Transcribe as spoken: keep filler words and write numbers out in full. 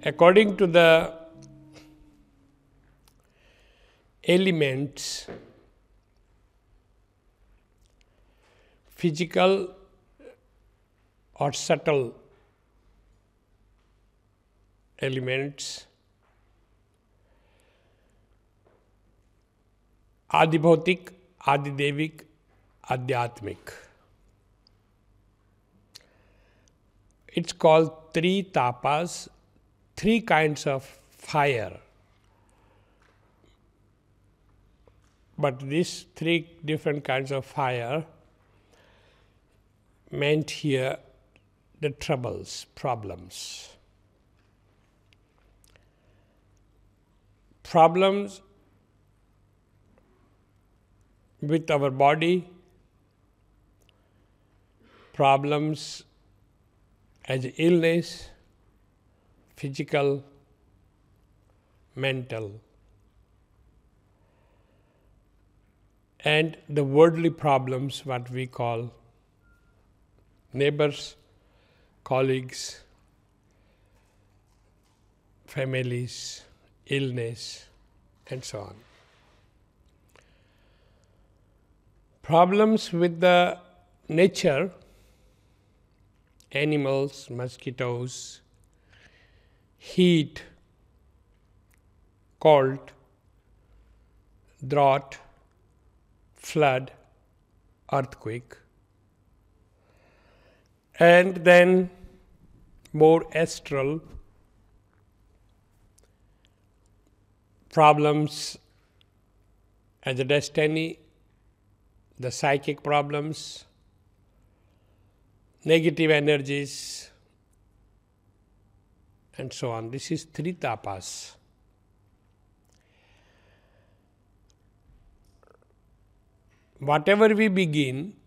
According to the elements, physical or subtle elements, Adibhautik, Adidevik, Adhyatmik. It's called three tapas, three kinds of fire. But these three different kinds of fire meant here the troubles, problems. Problems with our body, problems as illness, physical, mental, and the worldly problems, what we call neighbors, colleagues, families, illness, and so on. Problems with the nature, animals, mosquitoes, heat, cold, drought, flood, earthquake, and then more astral problems as a destiny, the psychic problems, negative energies, and so on. This is three tapas. Whatever we begin,